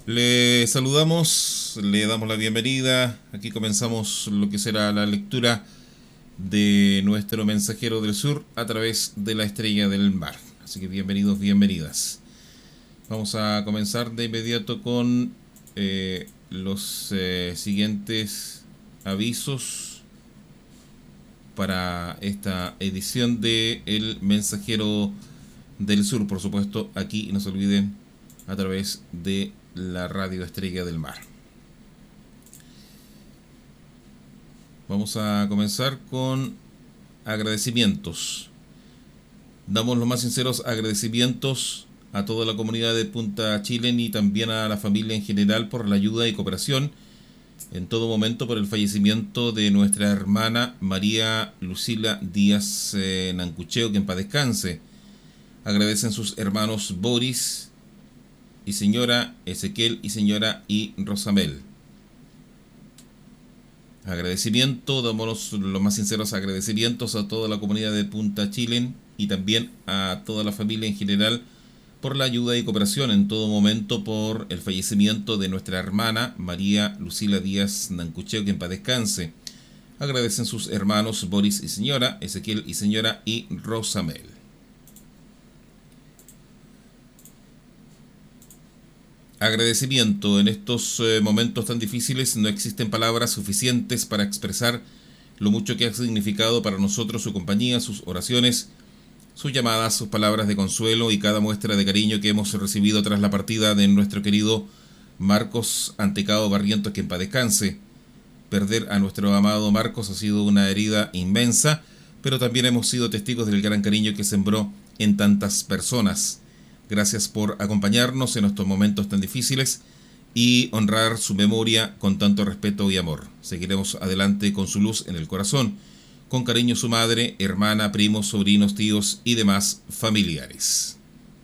Le saludamos, le damos la bienvenida. Aquí comenzamos lo que será la lectura de nuestro mensajero del sur a través de la estrella del mar. Así que bienvenidos, bienvenidas. Vamos a comenzar de inmediato con los siguientes avisos para esta edición de El Mensajero del Sur. Por supuesto, aquí no se olviden a través de la radio Estrella del Mar. Vamos a comenzar con agradecimientos. Damos los más sinceros agradecimientos a toda la comunidad de Punta Chilén y también a la familia en general por la ayuda y cooperación en todo momento por el fallecimiento de nuestra hermana María Lucila Díaz Nancucheo, que en paz descanse. Agradecen sus hermanos Boris y señora Ezequiel y señora y Rosamel. Agradecimiento, damos los más sinceros agradecimientos a toda la comunidad de Punta Chilén y también a toda la familia en general por la ayuda y cooperación en todo momento por el fallecimiento de nuestra hermana María Lucila Díaz Nancucheo, que en paz descanse. Agradecen sus hermanos Boris y señora Ezequiel y señora y Rosamel. Agradecimiento. En estos momentos tan difíciles no existen palabras suficientes para expresar lo mucho que ha significado para nosotros su compañía, sus oraciones, sus llamadas, sus palabras de consuelo y cada muestra de cariño que hemos recibido tras la partida de nuestro querido Marcos Antecao Barrientos, que en paz descanse. Perder a nuestro amado Marcos ha sido una herida inmensa, pero también hemos sido testigos del gran cariño que sembró en tantas personas. Gracias por acompañarnos en estos momentos tan difíciles y honrar su memoria con tanto respeto y amor. Seguiremos adelante con su luz en el corazón. Con cariño su madre, hermana, primos, sobrinos, tíos y demás familiares.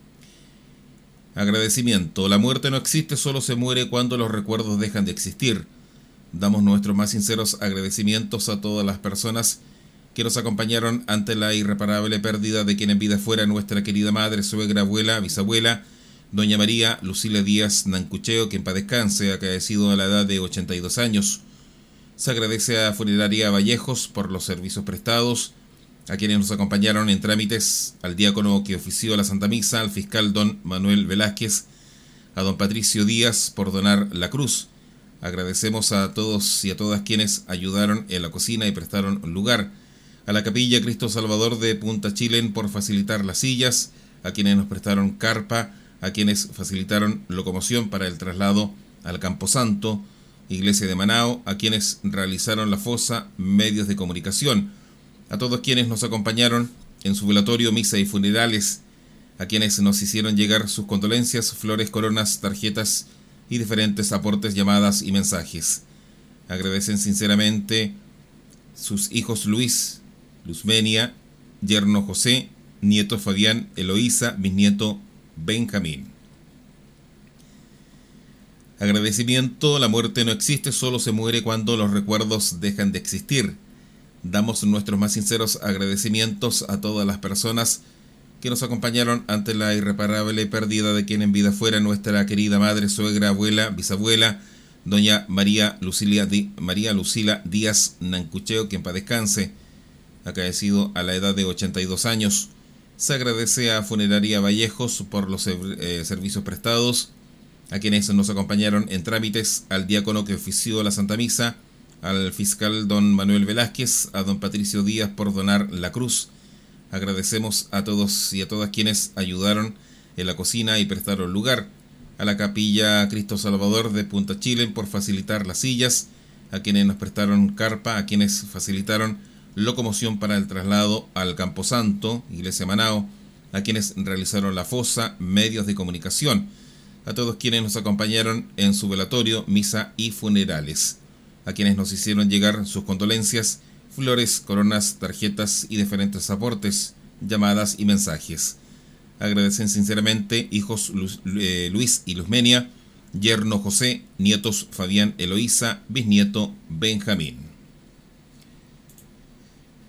Agradecimiento. La muerte no existe, solo se muere cuando los recuerdos dejan de existir. Damos nuestros más sinceros agradecimientos a todas las personas que nos acompañaron ante la irreparable pérdida de quien en vida fuera nuestra querida madre, suegra, abuela, bisabuela, doña María Lucila Díaz Nancucheo, que en paz descanse, acaecido a la edad de 82 años. Se agradece a Funeraria Vallejos por los servicios prestados, a quienes nos acompañaron en trámites, al diácono que ofició la Santa Misa, al fiscal don Manuel Velázquez, a don Patricio Díaz por donar la cruz. Agradecemos a todos y a todas quienes ayudaron en la cocina y prestaron lugar. A la Capilla Cristo Salvador de Punta Chilén por facilitar las sillas, a quienes nos prestaron carpa, a quienes facilitaron locomoción para el traslado al Camposanto, Iglesia de Manao, a quienes realizaron la fosa, medios de comunicación, a todos quienes nos acompañaron en su velatorio, misa y funerales, a quienes nos hicieron llegar sus condolencias, flores, coronas, tarjetas y diferentes aportes, llamadas y mensajes. Agradecen sinceramente sus hijos Luis, Luzmenia, yerno José, nieto Fabián, Eloísa, bisnieto Benjamín. Agradecimiento. La muerte no existe, solo se muere cuando los recuerdos dejan de existir. Damos nuestros más sinceros agradecimientos a todas las personas que nos acompañaron ante la irreparable pérdida de quien en vida fuera nuestra querida madre, suegra, abuela, bisabuela, doña María Lucila Díaz Nancucheo, que en paz descanse, acaecido a la edad de 82 años. Se agradece a Funeraria Vallejos por los servicios prestados, a quienes nos acompañaron en trámites, al diácono que ofició la Santa Misa, al fiscal don Manuel Velázquez, a don Patricio Díaz por donar la cruz. Agradecemos a todos y a todas quienes ayudaron en la cocina y prestaron lugar, a la Capilla Cristo Salvador de Punta Chilén por facilitar las sillas, a quienes nos prestaron carpa, a quienes facilitaron locomoción para el traslado al Camposanto, Iglesia Manao, a quienes realizaron la fosa, medios de comunicación, a todos quienes nos acompañaron en su velatorio, misa y funerales, a quienes nos hicieron llegar sus condolencias, flores, coronas, tarjetas y diferentes aportes, llamadas y mensajes. Agradecen sinceramente hijos Luis y Luzmenia, yerno José, nietos Fabián, Eloísa, bisnieto Benjamín.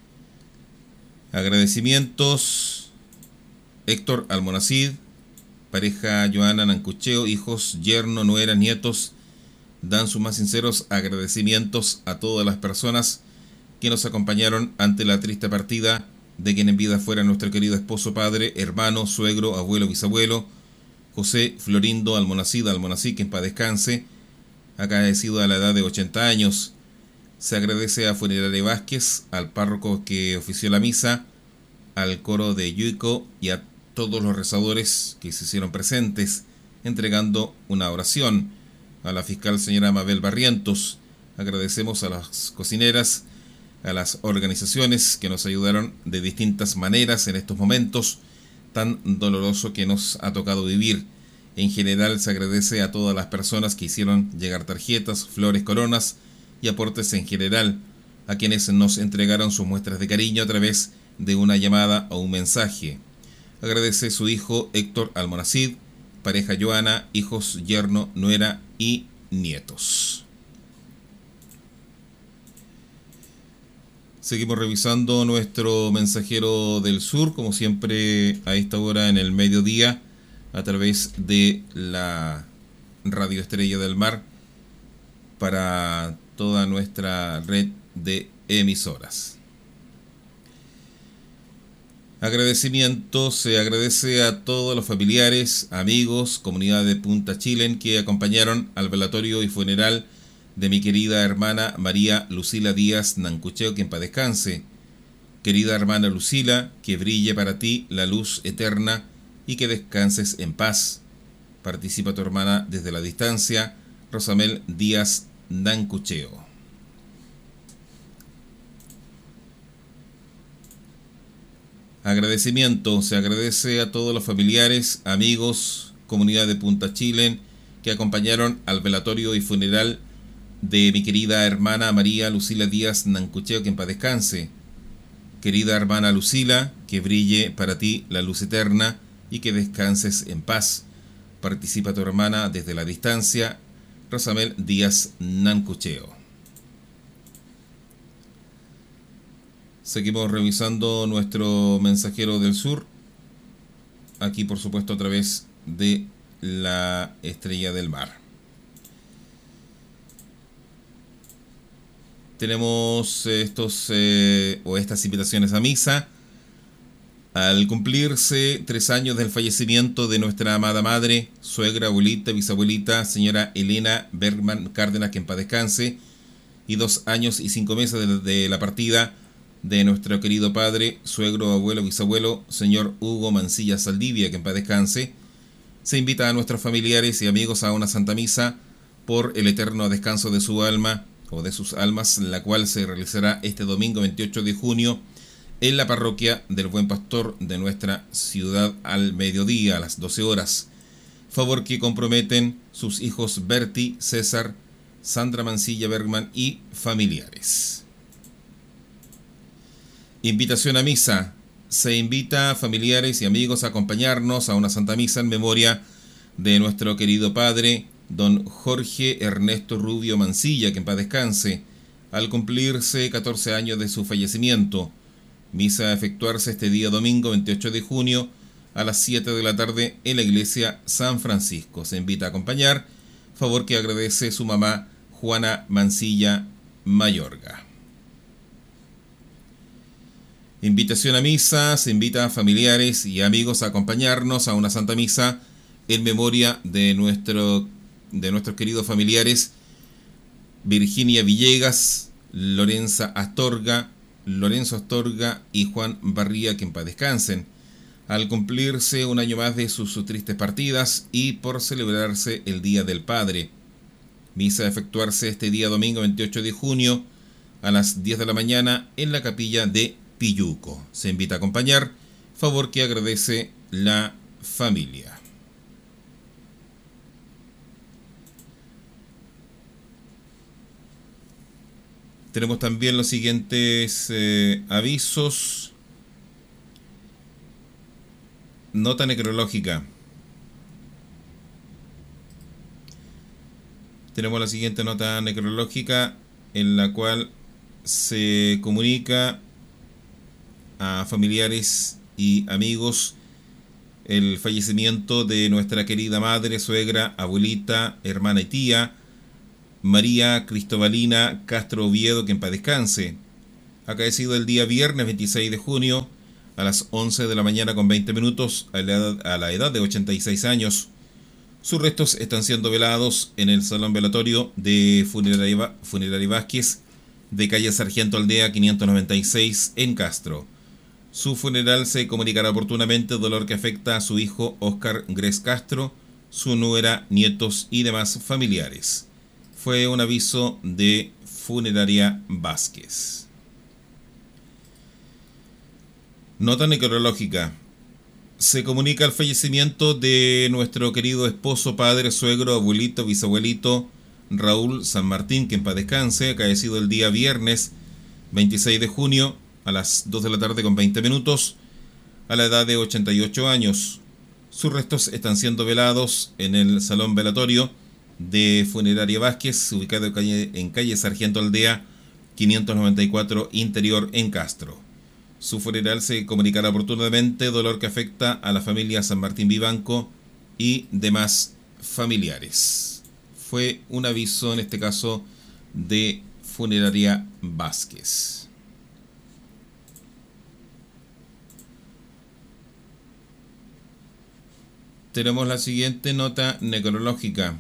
Agradecimientos. Héctor Almonacid, pareja Joana Nancucheo, hijos, yerno, nueras, nietos, dan sus más sinceros agradecimientos a todas las personas que nos acompañaron ante la triste partida de quien en vida fuera nuestro querido esposo, padre, hermano, suegro, abuelo, bisabuelo, José Florindo Almonací, que en paz descanse, acaecido a la edad de 80 años. Se agradece a Funeraria Vázquez, al párroco que ofició la misa, al coro de Yuico y a todos los rezadores que se hicieron presentes, entregando una oración. A la fiscal señora Mabel Barrientos, agradecemos a las cocineras, a las organizaciones que nos ayudaron de distintas maneras en estos momentos tan doloroso que nos ha tocado vivir. En general se agradece a todas las personas que hicieron llegar tarjetas, flores, coronas y aportes en general, a quienes nos entregaron sus muestras de cariño a través de una llamada o un mensaje. Agradece su hijo Héctor Almonacid, pareja Joana, hijos, yerno, nuera y nietos. Seguimos revisando nuestro mensajero del sur, como siempre a esta hora en el mediodía, a través de la Radio Estrella del Mar, para toda nuestra red de emisoras. Agradecimiento se agradece a todos los familiares, amigos, comunidad de Punta Chilén que acompañaron al velatorio y funeral de mi querida hermana María Lucila Díaz Nancucheo, que en paz descanse. Querida hermana Lucila, que brille para ti la luz eterna y que descanses en paz. Participa tu hermana desde la distancia, Rosamel Díaz Nancucheo. Agradecimiento se agradece a todos los familiares, amigos, comunidad de Punta Chilén que acompañaron al velatorio y funeral de mi querida hermana María Lucila Díaz Nancucheo, que en paz descanse. Querida hermana Lucila, que brille para ti la luz eterna y que descanses en paz. Participa tu hermana desde la distancia, Rosamel Díaz Nancucheo. Seguimos revisando nuestro mensajero del sur, aquí por supuesto a través de la Estrella del Mar. Tenemos estas invitaciones a misa. Al cumplirse 3 años del fallecimiento de nuestra amada madre, suegra, abuelita, bisabuelita, señora Elena Bergman Cárdenas, que en paz descanse, y 2 años y 5 meses de la partida de nuestro querido padre, suegro, abuelo, bisabuelo, señor Hugo Mancilla Saldivia, que en paz descanse, se invita a nuestros familiares y amigos a una santa misa por el eterno descanso de su alma o de sus almas, la cual se realizará este domingo 28 de junio en la parroquia del Buen Pastor de nuestra ciudad al mediodía, a las 12 horas. Favor que comprometen sus hijos Berti, César, Sandra Mancilla Bergman y familiares. Invitación a misa. Se invita a familiares y amigos a acompañarnos a una santa misa en memoria de nuestro querido padre, don Jorge Ernesto Rubio Mancilla, que en paz descanse, al cumplirse 14 años de su fallecimiento. Misa a efectuarse este día domingo 28 de junio a las 7 de la tarde en la iglesia San Francisco. Se invita a acompañar, favor que agradece su mamá Juana Mancilla Mayorga. Invitación a misa. Se invita a familiares y amigos a acompañarnos a una santa misa en memoria de nuestros queridos familiares Virginia Villegas, Lorenzo Astorga y Juan Barría, que en paz descansen, al cumplirse un año más de sus tristes partidas y por celebrarse el Día del Padre. Misa a efectuarse este día domingo 28 de junio a las 10 de la mañana en la capilla de Pilluco. Se invita a acompañar, favor que agradece la familia. Tenemos también los siguientes avisos. Nota necrológica. Tenemos la siguiente nota necrológica en la cual se comunica a familiares y amigos el fallecimiento de nuestra querida madre, suegra, abuelita, hermana y tía, María Cristobalina Castro Oviedo, que en paz descanse. Acaecido el día viernes 26 de junio a las 11 de la mañana con 20 minutos a la edad de 86 años. Sus restos están siendo velados en el Salón Velatorio de Funeraria Vázquez de calle Sargento Aldea 596 en Castro. Su funeral se comunicará oportunamente, dolor que afecta a su hijo Óscar Gres Castro, su nuera, nietos y demás familiares. Fue un aviso de Funeraria Vázquez. Nota necrológica. Se comunica el fallecimiento de nuestro querido esposo, padre, suegro, abuelito, bisabuelito Raúl San Martín, que en paz descanse, acaecido el día viernes 26 de junio a las 2 de la tarde con 20 minutos, a la edad de 88 años. Sus restos están siendo velados en el Salón Velatorio de Funeraria Vázquez, ubicado en calle Sargento Aldea 594 Interior en Castro. Su funeral se comunicará oportunamente, dolor que afecta a la familia San Martín Vivanco y demás familiares. Fue un aviso, en este caso, de Funeraria Vázquez. Tenemos la siguiente nota necrológica.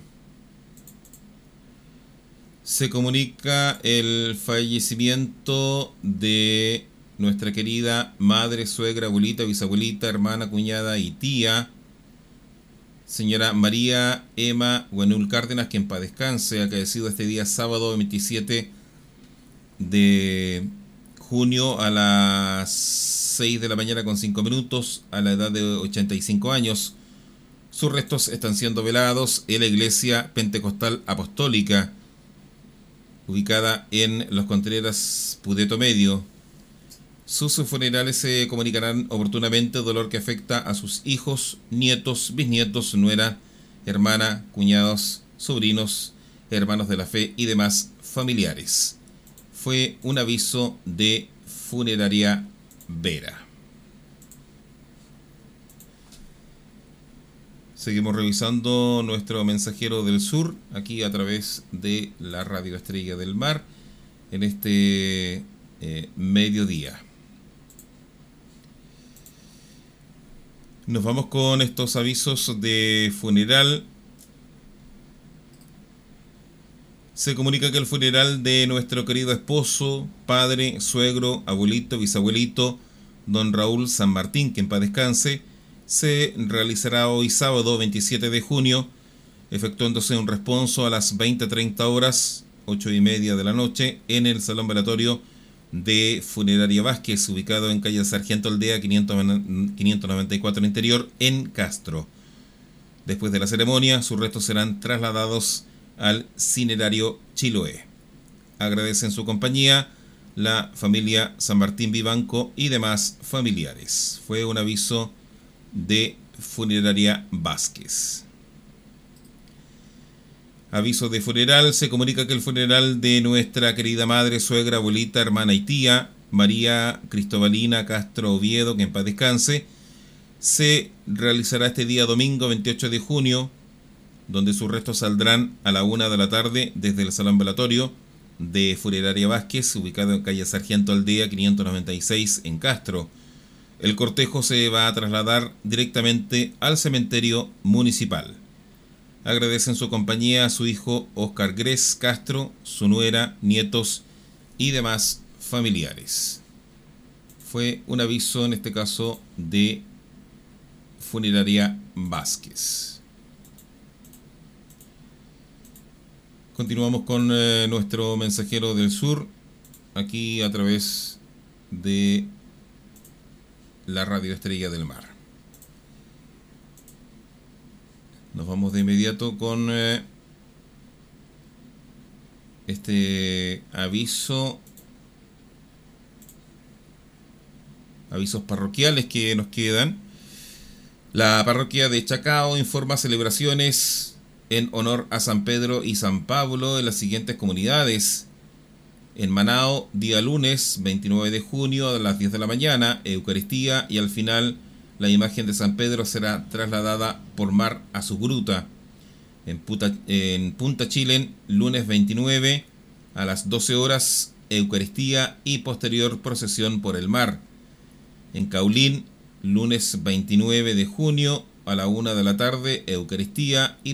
Se comunica el fallecimiento de nuestra querida madre, suegra, abuelita, bisabuelita, hermana, cuñada y tía, señora María Emma Guanul Cárdenas, que en paz descanse, acaecido este día sábado 27 de junio a las 6 de la mañana con 5 minutos, a la edad de 85 años. Sus restos están siendo velados en la Iglesia Pentecostal Apostólica, ubicada en Los Contreras, Pudeto Medio. Sus funerales se comunicarán oportunamente, dolor que afecta a sus hijos, nietos, bisnietos, nuera, hermana, cuñados, sobrinos, hermanos de la fe y demás familiares. Fue un aviso de Funeraria Vera. Seguimos revisando nuestro mensajero del sur, aquí a través de la Radio Estrella del Mar, en este mediodía. Nos vamos con estos avisos de funeral. Se comunica que el funeral de nuestro querido esposo, padre, suegro, abuelito, bisabuelito, don Raúl San Martín, que en paz descanse, se realizará hoy sábado 27 de junio, efectuándose un responso a las 20:30 horas, 8:30 de la noche, en el Salón Velatorio de Funeraria Vázquez, ubicado en calle Sargento Aldea 594 Interior, en Castro. Después de la ceremonia, sus restos serán trasladados al Cinerario Chiloé. Agradecen su compañía la familia San Martín Vivanco y demás familiares. Fue un aviso de Funeraria Vázquez. Aviso de funeral. Se comunica que el funeral de nuestra querida madre, suegra, abuelita, hermana y tía, María Cristobalina Castro Oviedo, que en paz descanse, se realizará este día domingo 28 de junio, donde sus restos saldrán a la 1 de la tarde desde el Salón Velatorio de Funeraria Vázquez, ubicado en calle Sargento Aldea 596 en Castro. El cortejo se va a trasladar directamente al cementerio municipal. Agradecen su compañía a su hijo Óscar Gres Castro, su nuera, nietos y demás familiares. Fue un aviso, en este caso, de Funeraria Vázquez. Continuamos con nuestro mensajero del sur, aquí a través de la Radio Estrella del Mar. Nos vamos de inmediato con este avisos parroquiales que nos quedan. La parroquia de Chacao informa celebraciones en honor a San Pedro y San Pablo en las siguientes comunidades. En Manao, día lunes 29 de junio a las 10 de la mañana, Eucaristía y al final la imagen de San Pedro será trasladada por mar a su gruta. En Punta Chile, lunes 29 a las 12 horas, Eucaristía y posterior procesión por el mar. En Caulín, lunes 29 de junio a la 1 de la tarde, Eucaristía y